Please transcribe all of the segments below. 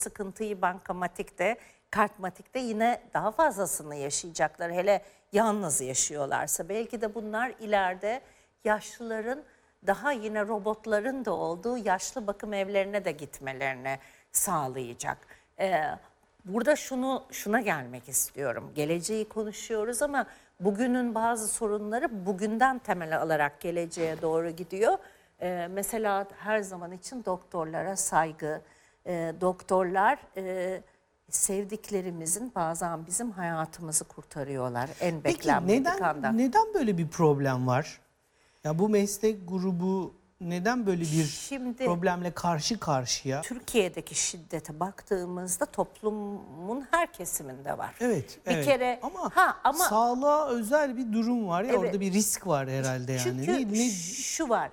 sıkıntıyı bankamatikte, kartmatikte yine daha fazlasını yaşayacaklar. Hele yalnız yaşıyorlarsa. Belki de bunlar ileride yaşlıların daha yine robotların da olduğu yaşlı bakım evlerine de gitmelerini sağlayacak. Burada şuna gelmek istiyorum. Geleceği konuşuyoruz ama bugünün bazı sorunları bugünden temel alarak geleceğe doğru gidiyor. Mesela her zaman için doktorlara saygı, doktorlar sevdiklerimizin bazen bizim hayatımızı kurtarıyorlar en beklenmedik anda. Peki neden böyle bir problem var? Ya bu meslek grubu neden böyle bir problemle karşı karşıya? Türkiye'deki şiddete baktığımızda toplumun her kesiminde var. Evet. Bir kere ama sağlığa özel bir durum var ya, orada bir risk var herhalde yani. Çünkü şu var,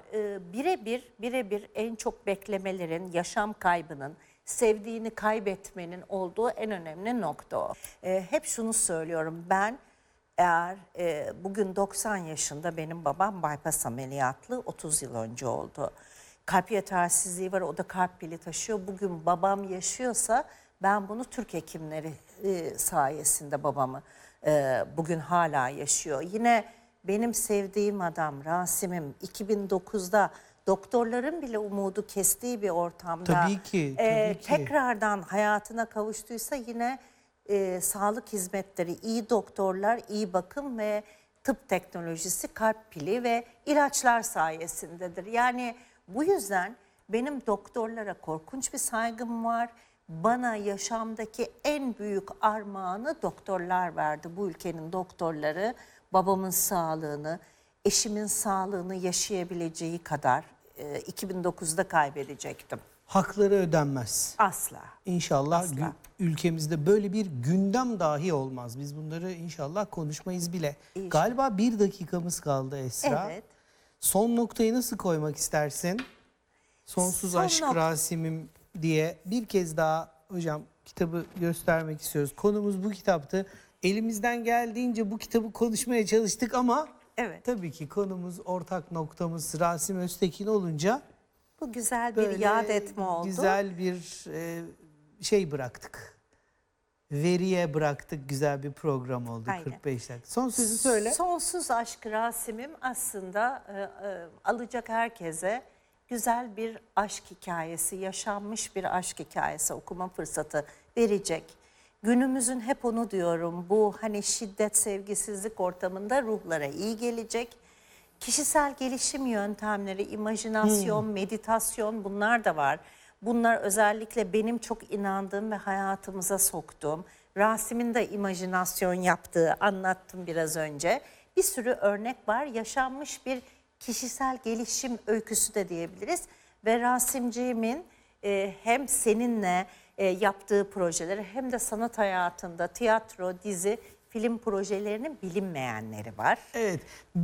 birebir en çok beklemelerin, yaşam kaybının, sevdiğini kaybetmenin olduğu en önemli nokta o. Hep şunu söylüyorum, ben eğer bugün 90 yaşında, benim babam bypass ameliyatlı, 30 yıl önce oldu. Kalp yetersizliği var, o da kalp pili taşıyor. Bugün babam yaşıyorsa ben bunu Türk hekimleri sayesinde babamı bugün hala yaşıyor. Yine benim sevdiğim adam Rasim'im 2009'da doktorların bile umudu kestiği bir ortamda tabii ki. tekrardan hayatına kavuştuysa yine sağlık hizmetleri, iyi doktorlar, iyi bakım ve tıp teknolojisi, kalp pili ve ilaçlar sayesindedir. Yani bu yüzden benim doktorlara korkunç bir saygım var. Bana yaşamdaki en büyük armağanı doktorlar verdi. Bu ülkenin doktorları babamın sağlığını, eşimin sağlığını yaşayabileceği kadar 2009'da kaybedecektim. Hakları ödenmez. Asla. İnşallah Asla. Ülkemizde böyle bir gündem dahi olmaz. Biz bunları inşallah konuşmayız bile. İnşallah. Galiba 1 dakikamız kaldı Esra. Evet. Son noktayı nasıl koymak istersin? Sonsuz Aşk Rasim'im diye bir kez daha hocam kitabı göstermek istiyoruz. Konumuz bu kitaptı. Elimizden geldiğince bu kitabı konuşmaya çalıştık ama tabii ki konumuz, ortak noktamız Rasim Öztekin olunca bu güzel bir yad etme oldu. Güzel bir şey bıraktık. Veriye bıraktık, güzel bir program oldu. Aynen. 45 dakika. Son sözü söyle. Sonsuz Aşk Rasim'im aslında alacak herkese güzel bir aşk hikayesi, yaşanmış bir aşk hikayesi okuma fırsatı verecek. Günümüzün hep onu diyorum, bu hani şiddet, sevgisizlik ortamında ruhlara iyi gelecek. Kişisel gelişim yöntemleri, imajinasyon, meditasyon, bunlar da var. Bunlar özellikle benim çok inandığım ve hayatımıza soktuğum, Rasim'in de imajinasyon yaptığı, anlattım biraz önce. Bir sürü örnek var. Yaşanmış bir kişisel gelişim öyküsü de diyebiliriz. Ve Rasimciğimin hem seninle yaptığı projeleri hem de sanat hayatında tiyatro, dizi, film projelerinin bilinmeyenleri var. Evet,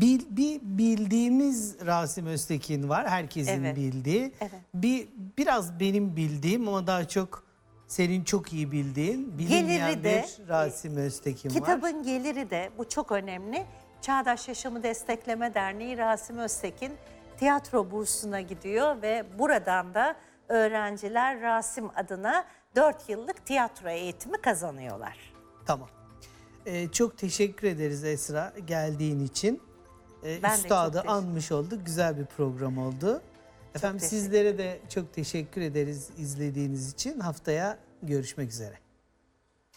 bildiğimiz Rasim Öztekin var, herkesin bildiği. Evet. Biraz benim bildiğim ama daha çok senin çok iyi bildiğin, bilinmeyen bir Rasim Öztekin var. Kitabın geliri de, bu çok önemli, Çağdaş Yaşamı Destekleme Derneği Rasim Öztekin tiyatro bursuna gidiyor ve buradan da öğrenciler Rasim adına 4 yıllık tiyatro eğitimi kazanıyorlar. Tamam. Çok teşekkür ederiz Esra geldiğin için. Üstadı anmış olduk. Güzel bir program oldu. Efendim sizlere de çok teşekkür ederiz izlediğiniz için. Haftaya görüşmek üzere.